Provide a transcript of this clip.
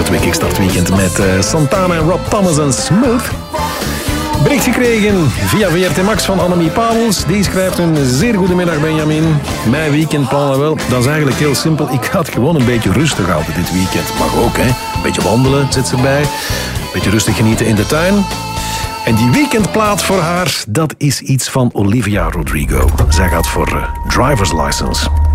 2 Kickstart Weekend met Santana en Rob Thomas en Smooth. Bericht gekregen via VRT Max van Annemie Pavels. Die schrijft een zeer goede middag, Benjamin. Mijn weekendplannen wel, dat is eigenlijk heel simpel. Ik ga het gewoon een beetje rustig houden dit weekend. Mag ook, hè. Een beetje wandelen, zit ze bij. Een beetje rustig genieten in de tuin. En die weekendplaat voor haar, dat is iets van Olivia Rodrigo. Zij gaat voor Driver's License.